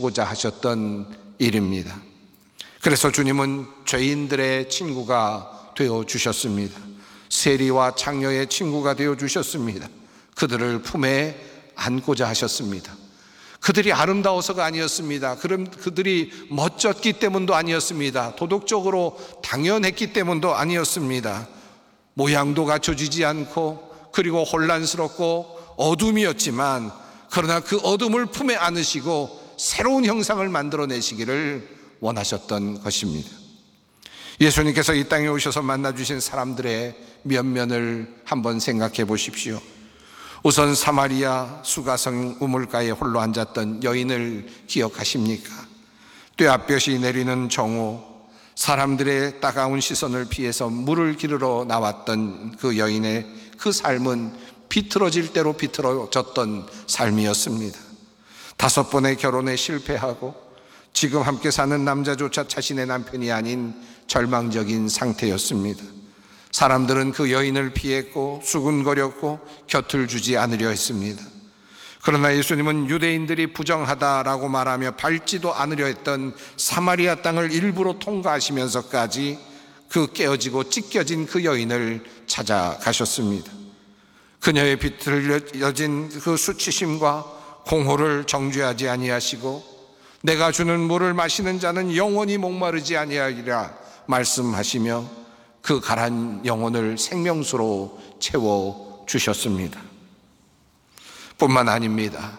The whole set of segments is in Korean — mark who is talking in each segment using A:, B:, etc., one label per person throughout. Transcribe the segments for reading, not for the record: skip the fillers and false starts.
A: 쓰고자 하셨던 일입니다. 그래서 주님은 죄인들의 친구가 되어주셨습니다. 세리와 창녀의 친구가 되어주셨습니다. 그들을 품에 안고자 하셨습니다. 그들이 아름다워서가 아니었습니다. 그들이 멋졌기 때문도 아니었습니다. 도덕적으로 당연했기 때문도 아니었습니다. 모양도 갖춰지지 않고 그리고 혼란스럽고 어둠이었지만, 그러나 그 어둠을 품에 안으시고 새로운 형상을 만들어내시기를 원하셨던 것입니다. 예수님께서 이 땅에 오셔서 만나주신 사람들의 면면을 한번 생각해 보십시오. 우선 사마리아 수가성 우물가에 홀로 앉았던 여인을 기억하십니까? 뙤약볕이 내리는 정오, 사람들의 따가운 시선을 피해서 물을 기르러 나왔던 그 여인의 그 삶은 비틀어질 대로 비틀어졌던 삶이었습니다. 5번의 결혼에 실패하고 지금 함께 사는 남자조차 자신의 남편이 아닌 절망적인 상태였습니다. 사람들은 그 여인을 피했고 수군거렸고 곁을 주지 않으려 했습니다. 그러나 예수님은 유대인들이 부정하다라고 말하며 밟지도 않으려 했던 사마리아 땅을 일부러 통과하시면서까지 그 깨어지고 찢겨진 그 여인을 찾아가셨습니다. 그녀의 비틀어진 그 수치심과 공허를 정죄하지 아니하시고 내가 주는 물을 마시는 자는 영원히 목마르지 아니하리라 말씀하시며 그 가란 영혼을 생명수로 채워주셨습니다. 뿐만 아닙니다.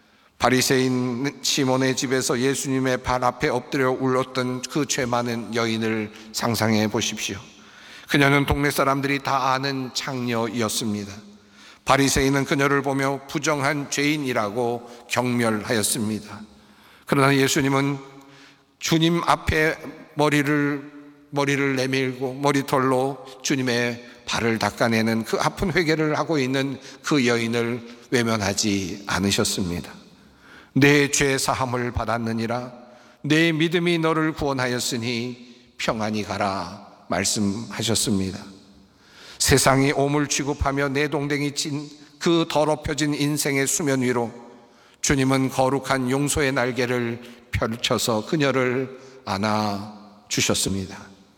A: 바리새인 시몬의 집에서 예수님의 발 앞에 엎드려 울었던 그 죄 많은 여인을 상상해 보십시오. 그녀는 동네 사람들이 다 아는 창녀였습니다. 바리새인은 그녀를 보며 부정한 죄인이라고 경멸하였습니다. 그러나 예수님은 주님 앞에 머리를 내밀고 머리털로 주님의 발을 닦아내는 그 아픈 회개를 하고 있는 그 여인을 외면하지 않으셨습니다. 내 죄 사함을 받았느니라, 내 믿음이 너를 구원하였으니 평안히 가라 말씀하셨습니다. 세상이 오물 취급하며 내동댕이 친 그 더럽혀진 인생의 수면 위로 주님은 거룩한 용서의 날개를 펼쳐서 그녀를 안아주셨습니다.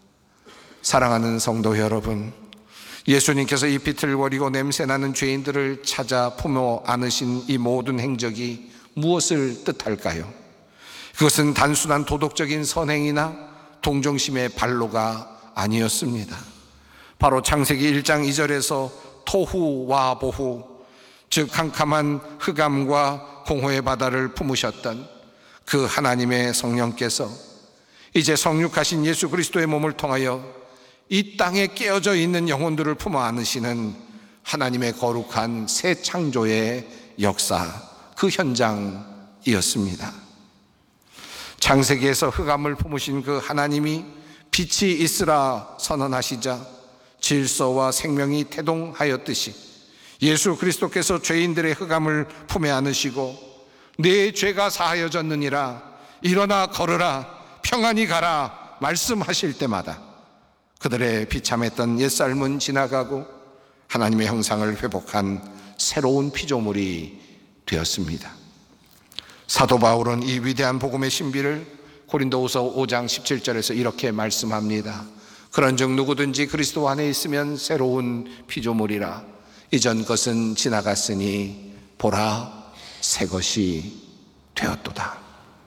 A: 사랑하는 성도 여러분, 예수님께서 이 비틀거리고 냄새나는 죄인들을 찾아 품어 안으신 이 모든 행적이 무엇을 뜻할까요? 그것은 단순한 도덕적인 선행이나 동정심의 발로가 아니었습니다. 바로 창세기 1장 2절에서 토후와 보후, 즉 캄캄한 흑암과 공허의 바다를 품으셨던 그 하나님의 성령께서 이제 성육하신 예수 그리스도의 몸을 통하여 이 땅에 깨어져 있는 영혼들을 품어 안으시는 하나님의 거룩한 새 창조의 역사, 그 현장이었습니다. 창세기에서 흑암을 품으신 그 하나님이 빛이 있으라 선언하시자 질서와 생명이 태동하였듯이 예수 그리스도께서 죄인들의 흑암을 품에 안으시고 내 죄가 사하여졌느니라, 일어나 걸으라, 평안히 가라 말씀하실 때마다 그들의 비참했던 옛삶은 지나가고 하나님의 형상을 회복한 새로운 피조물이 되었습니다. 사도 바울은 이 위대한 복음의 신비를 고린도후서 5장 17절에서 이렇게 말씀합니다. 그런즉 누구든지 그리스도 안에 있으면 새로운 피조물이라, 이전 것은 지나갔으니 보라 새 것이 되었도다.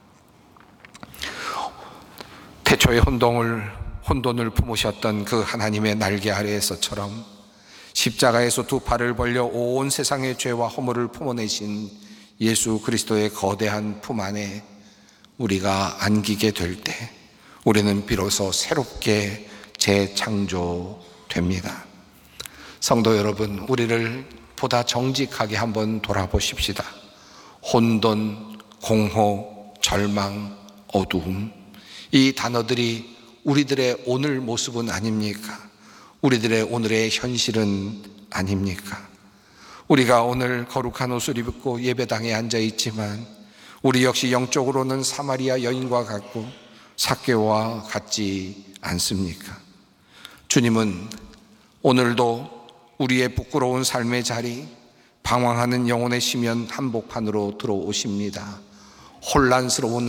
A: 태초의 혼돈을 품으셨던 그 하나님의 날개 아래에서처럼 십자가에서 두 팔을 벌려 온 세상의 죄와 허물을 품어내신 예수 그리스도의 거대한 품 안에 우리가 안기게 될 때 우리는 비로소 새롭게 재창조됩니다. 성도 여러분, 우리를 보다 정직하게 한번 돌아보십시다. 혼돈, 공허, 절망, 어두움, 이 단어들이 우리들의 오늘 모습은 아닙니까? 우리들의 오늘의 현실은 아닙니까? 우리가 오늘 거룩한 옷을 입고 예배당에 앉아 있지만 우리 역시 영적으로는 사마리아 여인과 같고 삭개오와 같지 않습니까? 주님은 오늘도 우리의 부끄러운 삶의 자리, 방황하는 영혼의 심연 한복판으로 들어오십니다. 혼란스러운